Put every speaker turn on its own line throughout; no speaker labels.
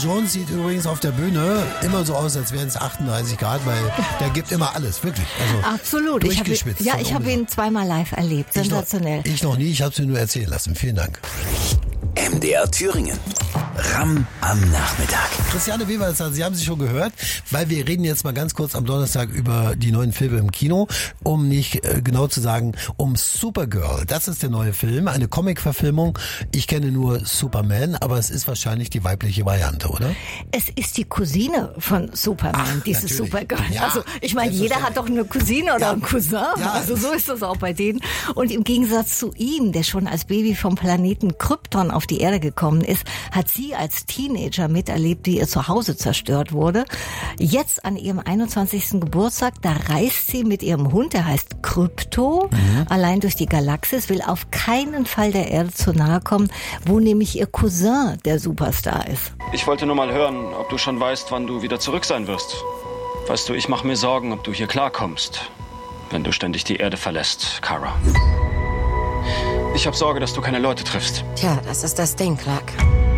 Jones sieht übrigens auf der Bühne immer so aus, als wären es 38 Grad, weil der gibt immer alles, wirklich. Also
absolut.
Durchgeschwitzt.
Ich habe ihn zweimal live erlebt. Sensationell.
Ich noch nie, ich habe es mir nur erzählen lassen. Vielen Dank.
MDR Thüringen. Ram am Nachmittag.
Christiane Weber, Sie haben sie schon gehört, weil wir reden jetzt mal ganz kurz am Donnerstag über die neuen Filme im Kino, um nicht genau zu sagen, um Supergirl. Das ist der neue Film, eine Comic-Verfilmung. Ich kenne nur Superman, aber es ist wahrscheinlich die weibliche Variante, oder?
Es ist die Cousine von Superman, diese Supergirl.
Ja,
also ich meine, jeder hat doch eine Cousine oder einen Cousin. Ja. Also so ist das auch bei denen. Und im Gegensatz zu ihm, der schon als Baby vom Planeten Krypton auf die Erde gekommen ist, hat sie als Teenager miterlebt, wie ihr Zuhause zerstört wurde. Jetzt an ihrem 21. Geburtstag, da reist sie mit ihrem Hund, der heißt Krypto, allein durch die Galaxis, will auf keinen Fall der Erde zu nahe kommen, wo nämlich ihr Cousin der Superstar ist.
Ich wollte nur mal hören, ob du schon weißt, wann du wieder zurück sein wirst. Weißt du, ich mache mir Sorgen, ob du hier klarkommst, wenn du ständig die Erde verlässt, Kara. Ich habe Sorge, dass du keine Leute triffst.
Tja, das ist das Ding, Clark.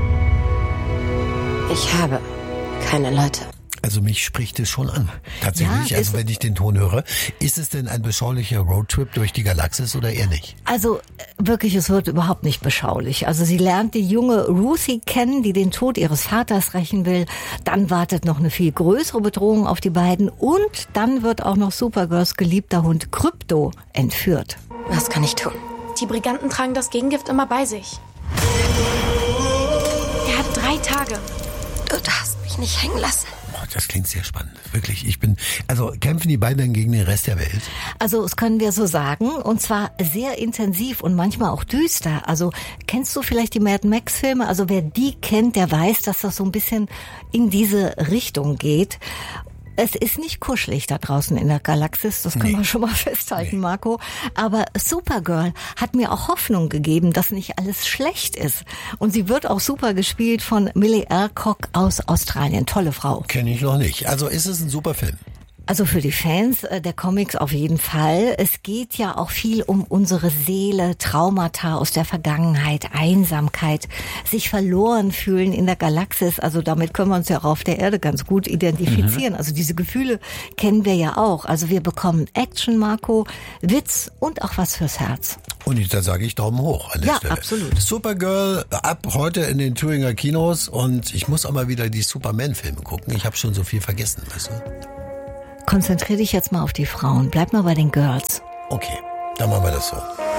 Ich habe keine Leute.
Also mich spricht es schon an. Tatsächlich, ja, also wenn ich den Ton höre. Ist es denn ein beschaulicher Roadtrip durch die Galaxis oder eher nicht?
Also wirklich, es wird überhaupt nicht beschaulich. Also sie lernt die junge Ruthie kennen, die den Tod ihres Vaters rächen will. Dann wartet noch eine viel größere Bedrohung auf die beiden. Und dann wird auch noch Supergirls geliebter Hund Krypto entführt.
Was kann ich tun?
Die Briganten tragen das Gegengift immer bei sich. Er hat 3 Tage.
Du darfst mich nicht hängen lassen.
Oh, das klingt sehr spannend. Wirklich, kämpfen die beiden dann gegen den Rest der Welt?
Also, das können wir so sagen. Und zwar sehr intensiv und manchmal auch düster. Also, kennst du vielleicht die Mad Max Filme? Also, wer die kennt, der weiß, dass das so ein bisschen in diese Richtung geht. Es ist nicht kuschelig da draußen in der Galaxis, das können wir schon mal festhalten, Marco. Aber Supergirl hat mir auch Hoffnung gegeben, dass nicht alles schlecht ist. Und sie wird auch super gespielt von Millie Alcock aus Australien. Tolle Frau.
Kenne ich noch nicht. Also ist es ein super Film?
Also für die Fans der Comics auf jeden Fall. Es geht ja auch viel um unsere Seele, Traumata aus der Vergangenheit, Einsamkeit, sich verloren fühlen in der Galaxis. Also damit können wir uns ja auch auf der Erde ganz gut identifizieren. Also diese Gefühle kennen wir ja auch. Also wir bekommen Action, Marco, Witz und auch was fürs Herz.
Und da sage ich Daumen hoch an der Stelle.
Ja, absolut.
Supergirl ab heute in den Thüringer Kinos und ich muss auch mal wieder die Superman-Filme gucken. Ich habe schon so viel vergessen, weißt du?
Konzentrier dich jetzt mal auf die Frauen. Bleib mal bei den Girls.
Okay, dann machen wir das so.